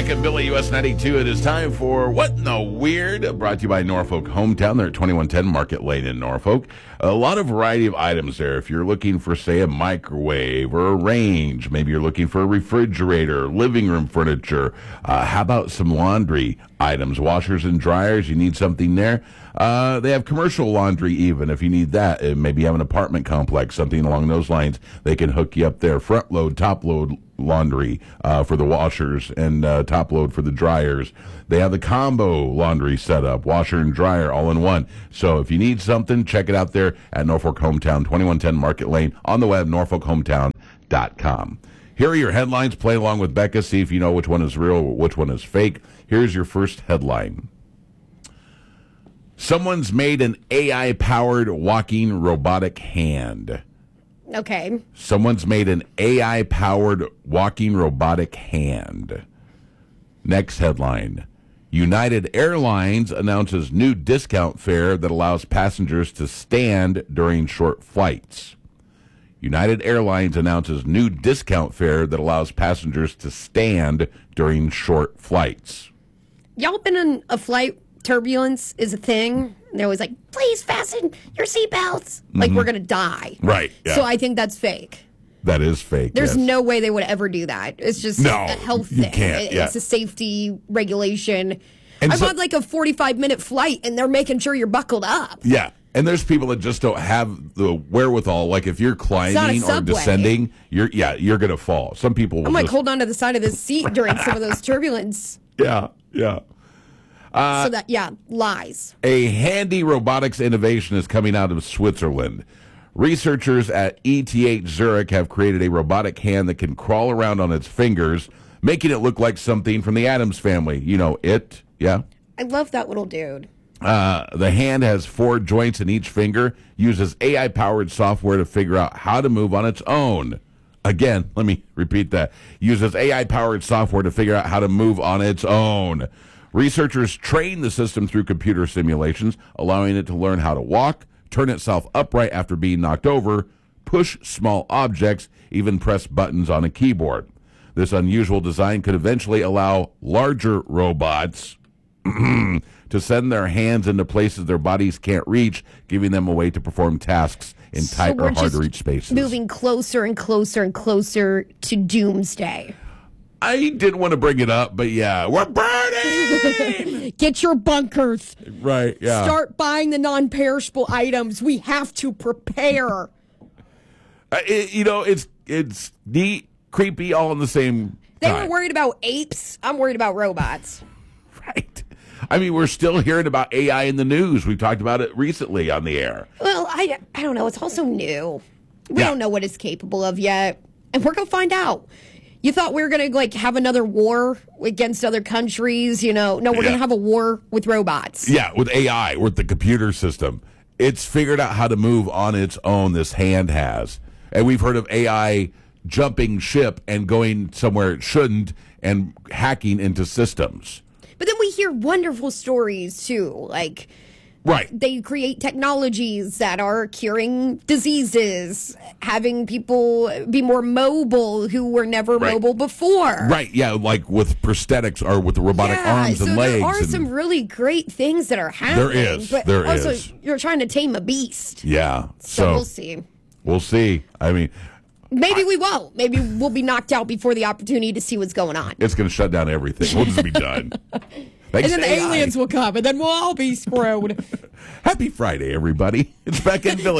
Becca and Billy, US 92. It is time for What in the Weird, brought to you by Norfolk Hometown. They're at 2110 Market Lane in Norfolk. A lot of variety of items there. If you're looking for, say, a microwave or a range, maybe you're looking for a refrigerator, living room furniture. How about some laundry items, washers and dryers? You need something there. They have commercial laundry even if you need that. Maybe you have an apartment complex, something along those lines. They can hook you up there. Front load, top load laundry for the washers and top load for the dryers. They have the combo laundry setup, washer and dryer all in one. So if you need something, check it out there at Norfolk Hometown, 2110 Market Lane, on the web, norfolkhometown.com. Here are your headlines. Play along with Becca. See if you know which one is real, which one is fake. Here's your first headline. Someone's made an AI-powered walking robotic hand. Okay. Someone's made an AI-powered walking robotic hand. Next headline. United Airlines announces new discount fare that allows passengers to stand during short flights. United Airlines announces new discount fare that allows passengers to stand during short flights. Y'all been on a flight? Turbulence is a thing. They're always like, please fasten your seatbelts. Like we're going to die. Right. Yeah. So I think that's fake. That is fake. There's yes. no way they would ever do that. It's just No, a health you thing. can't, yeah. It's a safety regulation. And I'm so- on like a 45-minute flight, and they're making sure you're buckled up. Yeah. And there's people that just don't have the wherewithal. Like if you're climbing or subway. descending, you're going to fall. Some people will I'm like, just, hold on to the side of this seat during some of those turbulence. Yeah. So that, lies. A handy robotics innovation is coming out of Switzerland. Researchers at ETH Zurich have created a robotic hand that can crawl around on its fingers, making it look like something from the Addams Family. You know, it, yeah? I love that little dude. The hand has 4 joints in each finger, uses AI-powered software to figure out how to move on its own. Again, let me repeat that. Uses AI-powered software to figure out how to move on its own. Researchers train the system through computer simulations, allowing it to learn how to walk, turn itself upright after being knocked over, push small objects, even press buttons on a keyboard. This unusual design could eventually allow larger robots to send their hands into places their bodies can't reach, giving them a way to perform tasks in tight or hard-to-reach spaces. Moving closer and closer and closer to doomsday. I didn't want to bring it up, but yeah, we're burning! Get your bunkers. Right, yeah. Start buying the non-perishable items. We have to prepare. It's neat, creepy, all in the same They time. were worried about apes. I'm worried about robots. Right. I mean, we're still hearing about AI in the news. We've talked about it recently on the air. Well, I don't know. It's also new. We don't know what it's capable of yet. And we're going to find out. You thought we were going to have another war against other countries, No, we're going to have a war with robots. Yeah, with AI, with the computer system. It's figured out how to move on its own, this hand has. And we've heard of AI jumping ship and going somewhere it shouldn't and hacking into systems. But then we hear wonderful stories, too. Right. They create technologies that are curing diseases, having people be more mobile who were never mobile before. Right, yeah, like with prosthetics or with the robotic arms and legs. There are some really great things that are happening. There also, is. You're trying to tame a beast. Yeah. So we'll see. We'll see. I mean... Maybe we won't. Maybe we'll be knocked out before the opportunity to see what's going on. It's going to shut down everything. We'll just be done. Thanks And then the AI. aliens will come, and then we'll all be screwed. Happy Friday, everybody. It's Becca and Billy.